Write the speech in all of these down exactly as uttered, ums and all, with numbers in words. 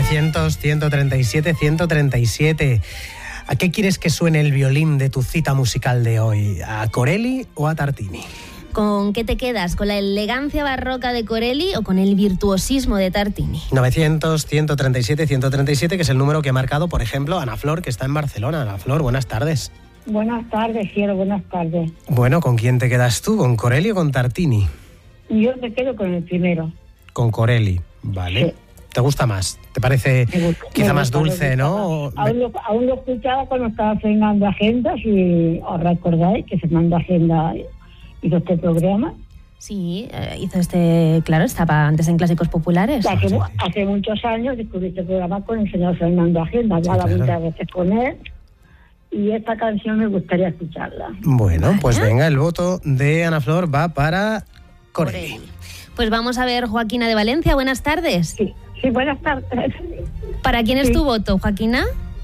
novecientos, ciento treinta y siete, ciento treinta y siete. ¿A qué quieres que suene el violín de tu cita musical de hoy? ¿A Corelli o a Tartini? ¿Con qué te quedas? ¿Con la elegancia barroca de Corelli o con el virtuosismo de Tartini? novecientos, ciento treinta y siete, ciento treinta y siete, que es el número que ha marcado, por ejemplo, Ana Flor, que está en Barcelona. Ana Flor, buenas tardes. Buenas tardes, cielo, buenas tardes. Bueno, ¿con quién te quedas tú? ¿Con Corelli o con Tartini? Yo me quedo con el primero. Con Corelli, vale. Sí. ¿Te gusta más? ¿Te parece gusta, quizá más dulce, no? Aún lo, aún lo escuchaba cuando estaba frenando agendas y os recordáis que Fernando Agenda hizo este programa. Sí, hizo este, claro, estaba antes en Clásicos Populares. Hace, sí, sí. hace muchos años descubrí este programa con el señor Fernando Agenda, ya sí, la claro. muchas veces con él. Y esta canción me gustaría escucharla. Bueno, ¿vale? Pues venga, el voto de Ana Flor va para Corelli. Corelli. Pues vamos a ver, Joaquina de Valencia, buenas tardes. Sí, sí, buenas tardes. ¿Para quién es sí. tu voto, Joaquina?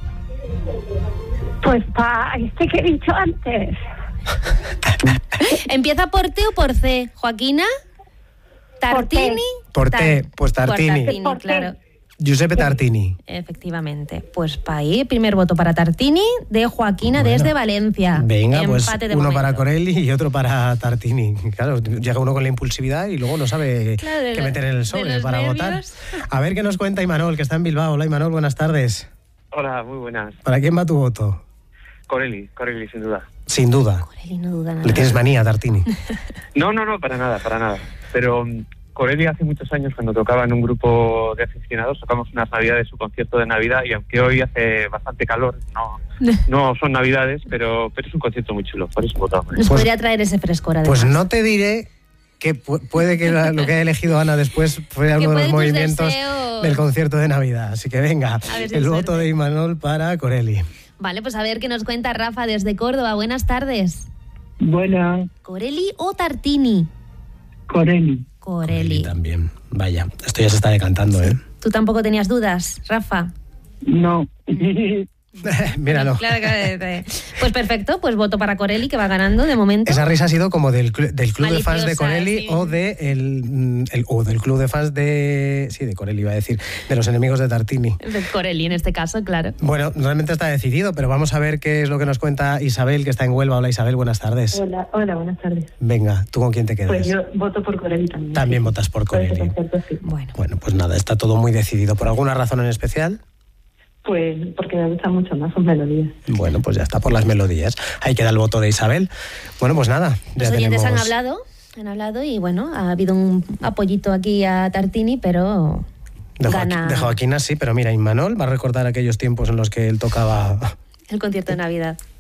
Pues para este que he dicho antes. ¿Empieza por T o por C, Joaquina? ¿Tartini? Por T, pues Tartini. Por Tartini, claro. Giuseppe Tartini. Efectivamente. Pues para ahí, primer voto para Tartini de Joaquina bueno, desde Valencia. Venga, empate pues uno momento. Para Corelli y otro para Tartini. Claro, llega uno con la impulsividad y luego no sabe claro, qué meter en el sobre para nervios. Votar. A ver qué nos cuenta Imanol, que está en Bilbao. Hola Imanol, buenas tardes. Hola, muy buenas. ¿Para quién va tu voto? Corelli, Corelli, sin duda. Sin duda. Corelli no duda nada. ¿Le tienes manía a Tartini? No, no, no, para nada, para nada. Pero Corelli hace muchos años, cuando tocaba en un grupo de aficionados, tocamos unas navidades, su concierto de Navidad, y aunque hoy hace bastante calor, no, no son navidades, pero, pero es un concierto muy chulo, por eso votamos. Nos pues, podría traer ese frescor, además. Pues no te diré que pu- puede que la, lo que haya elegido Ana después fuera uno de los movimientos deseos. Del concierto de Navidad. Así que venga, si el voto suerte. De Imanol para Corelli. Vale, pues a ver qué nos cuenta Rafa desde Córdoba. Buenas tardes. Buenas. ¿Corelli o Tartini? Corelli. Corelli. Corelli también. Vaya, esto ya se está decantando, ¿eh? ¿Tú tampoco tenías dudas, Rafa? No. Míralo. Claro, claro, claro. Pues perfecto, pues voto para Corelli, que va ganando de momento. Esa risa ha sido como del, del club maliciosa, de fans de Corelli sí. o, de el, el, o del club de fans de... Sí, de Corelli iba a decir, de los enemigos de Tartini. De Corelli en este caso, claro. Bueno, realmente está decidido, pero vamos a ver qué es lo que nos cuenta Isabel, que está en Huelva. Hola Isabel, buenas tardes. Hola, hola, buenas tardes. Venga, ¿tú con quién te quedas? Pues yo voto por Corelli también. También sí. votas por Corelli. Por concierto, sí. Bueno. Bueno, pues nada, está todo muy decidido. ¿Por alguna razón en especial? Pues porque me gustan mucho más sus melodías. Bueno, pues ya está, por las melodías. Ahí queda el voto de Isabel. Bueno, pues nada. Los ya oyentes tenemos... han hablado, han hablado y bueno, ha habido un apoyito aquí a Tartini, pero de gana... Joaquín, de Joaquina sí, pero mira, Imanol va a recordar aquellos tiempos en los que él tocaba... el concierto de Navidad.